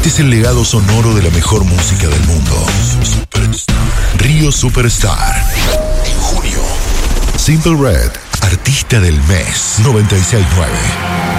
Este es el legado sonoro de la mejor música del mundo. Río Superstar. En junio, Simple Red, artista del mes 96.9.